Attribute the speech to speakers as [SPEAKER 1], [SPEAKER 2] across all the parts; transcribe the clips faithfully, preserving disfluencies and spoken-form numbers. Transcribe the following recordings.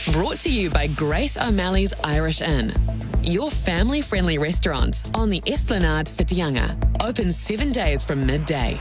[SPEAKER 1] Brought to you by Grace O'Malley's Irish Inn, your family-friendly restaurant on the Esplanade Whitianga. Open seven days from midday.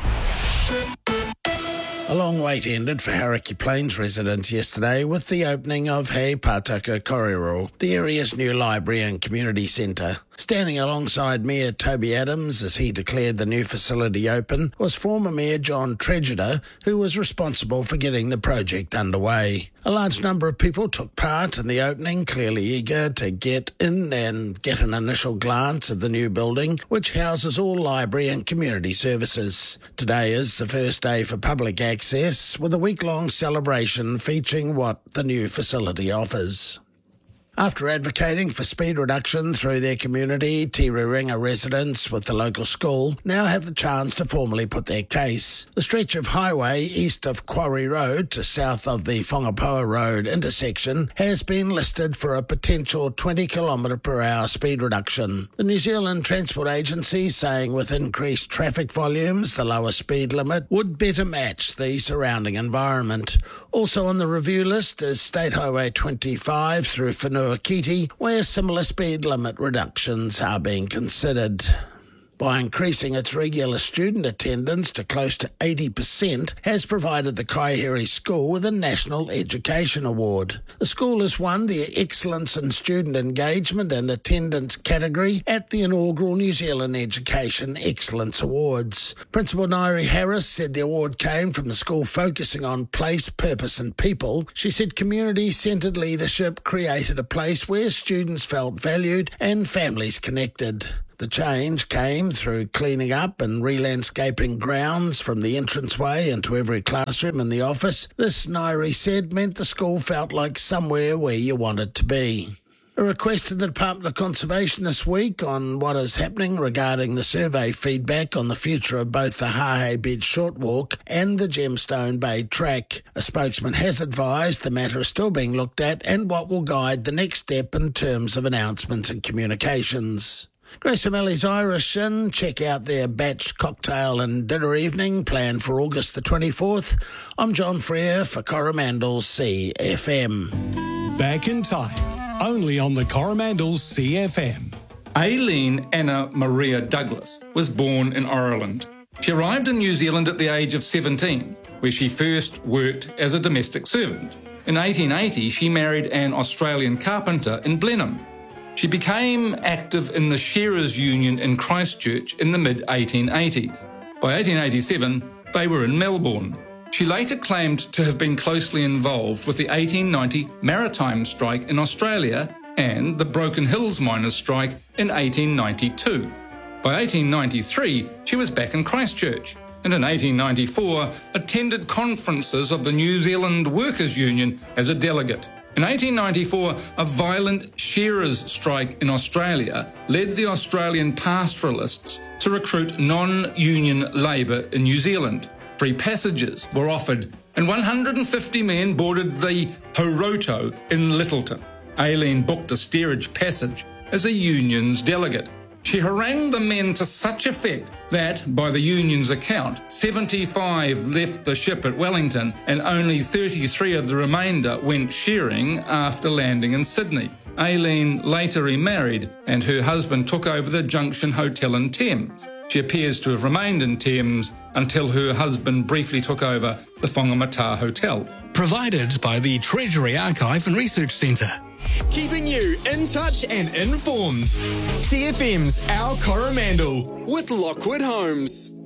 [SPEAKER 2] A long wait ended for Hauraki Plains residents yesterday with the opening of He Pātaka Kōrero, the area's new library and community centre. Standing alongside Mayor Toby Adams as he declared the new facility open was former Mayor John Tregeter, who was responsible for getting the project underway. A large number of people took part in the opening, clearly eager to get in and get an initial glance of the new building, which houses all library and community services. Today is the first day for public access, with a week-long celebration featuring what the new facility offers. After advocating for speed reduction through their community, Tiruringa residents with the local school now have the chance to formally put their case. The stretch of highway east of Quarry Road to south of the Whangapoa Road intersection has been listed for a potential twenty kilometre per hour speed reduction. The New Zealand Transport Agency saying with increased traffic volumes, the lower speed limit would better match the surrounding environment. Also on the review list is State Highway twenty-five through Whanua Kiti, where similar speed limit reductions are being considered. By increasing its regular student attendance to close to eighty percent, has provided the Kaiheri School with a National Education Award. The school has won the Excellence in Student Engagement and Attendance category at the inaugural New Zealand Education Excellence Awards. Principal Nairi Harris said the award came from the school focusing on place, purpose and people. She said community-centred leadership created a place where students felt valued and families connected. The change came through cleaning up and re-landscaping grounds from the entranceway into every classroom in the office. This, Nairi said, meant the school felt like somewhere where you wanted to be. A request to the Department of Conservation this week on what is happening regarding the survey feedback on the future of both the Hahei Beach Short Walk and the Gemstone Bay Track. A spokesman has advised the matter is still being looked at and what will guide the next step in terms of announcements and communications. Grace O'Malley's Irish Inn. Check out their batched cocktail and dinner evening planned for August the twenty-fourth. I'm John Freer for Coromandel's C F M.
[SPEAKER 3] Back in time, only on the Coromandel's C F M.
[SPEAKER 4] Aileen Anna Maria Douglas was born in Ireland. She arrived in New Zealand at the age of seventeen, where she first worked as a domestic servant. In eighteen eighty, she married an Australian carpenter in Blenheim. She became active in the Shearers Union in Christchurch in the mid eighteen eighties. By eighteen eighty-seven, they were in Melbourne. She later claimed to have been closely involved with the eighteen ninety maritime strike in Australia and the Broken Hills miners' strike in eighteen ninety-two. By eighteen ninety-three, she was back in Christchurch, and in eighteen ninety-four attended conferences of the New Zealand Workers' Union as a delegate. In eighteen ninety-four, a violent shearers' strike in Australia led the Australian pastoralists to recruit non-union labour in New Zealand. Free passages were offered, and one hundred fifty men boarded the Horoto in Littleton. Aileen booked a steerage passage as a union's delegate. She harangued the men to such effect that, by the union's account, seventy-five left the ship at Wellington and only thirty-three of the remainder went shearing after landing in Sydney. Aileen later remarried and her husband took over the Junction Hotel in Thames. She appears to have remained in Thames until her husband briefly took over the Whangamata Hotel.
[SPEAKER 3] Provided by the Treasury Archive and Research Centre.
[SPEAKER 5] Keeping you in touch and informed. C F M's Our Coromandel with Lockwood Homes.